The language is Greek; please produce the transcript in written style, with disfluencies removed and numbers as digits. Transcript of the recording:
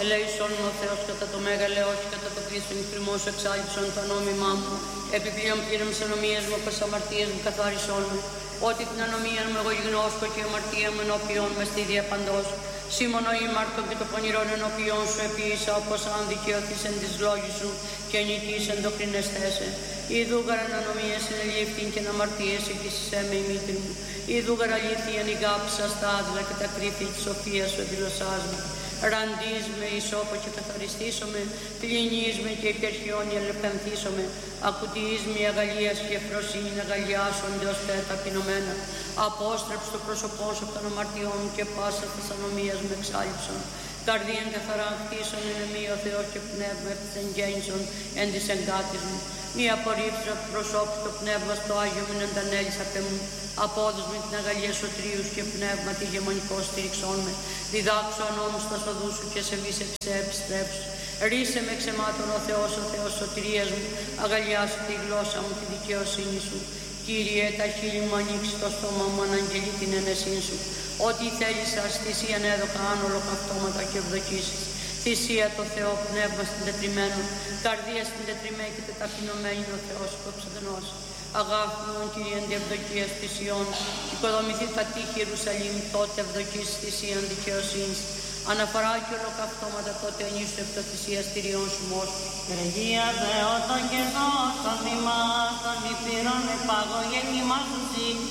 ελέησον ο Θεός κατά το μέγαλεό και κατά το Κρίστον ημών εξάλειψον το ανόμημά μου. Επιπλέον πλήρεμς ανομίας μου, όπως αμαρτίες μου καθάρισόν με. Ότι την ανομία μου εγώ γινώσκω και η αμαρτία μου ενώπιον με στη διαπαντός. Σήμωνο ήμαρτον και το πονηρόν ενώπιον σου επίησα, όπως αν δικαιωθείς εν της λόγης σου και νητής εν το κρινεστέσαι. Ιδούγαραν ανομίες ενελήφθην και αμαρτίες εκείσισέ με η μήτρη μου. Ιδούγαρ αλήθειαν η γάψα στα άδλα και τα κρύφη της σοφίας σου επιλωσάς μου. Ραντίζ με ισόπο και καθαριστήσομαι, πληνείς με και υπερχιόνια λεπενθήσομαι, ακουτιείς με αγαλίας και ευφροσύνη αγαλιάσονται ως τα ταπεινωμένα. Απόστρεψ το πρόσωπό σου από των αμαρτιών και πάσα της ανομίας με εξάλειψον. Καρδίαν καθαρά χτίσον εν εμεί ο Θεός και πνεύμα επισεγγέννησον εν της εγκάτης μου. Μη απορρίψω από προσώπου το πνεύμα στο Άγιο μην εντανέλης απ' εμού. Απόδος με την αγαλία σωτρίους και πνεύμα τη γεμονικό στήριξόν με. Διδάξω νόμους στα σοδού σου και σε βήσε επιστρέψου. Ρίσε με ξεμάτων ο Θεός σωτηρίας μου. Αγαλιάσου τη γλώσσα μου τη δικαιοσύνη σου. Κύριε, τα χείλη μου ανοίξει το στόμα μου, αναγγελεί την ένεσή σου. Ό,τι θέλησας, θυσίαν έδωκα αν ολοκαυτώματα και ευδοκίσεις. Θυσία το Θεό, πνεύμα στην τετριμένο, καρδία στην τετριμένη και ταπεινωμένη ο Θεός υποψευδενός. Αγάπη μου, Κύριε, ευδοκίας θυσιών, οικοδομηθεί τα τείχη Ιερουσαλήμ, τότε ευδοκίσεις θυσίαν δικαιοσύνης. Αναφορά και ολοκαυτώματα τότε ενίσου επ' το θυσιαστηριών σου μόσου. Εργία Θεότον και σώσον ημάς, των υπήρων επαγωγέν ημάς ουσί,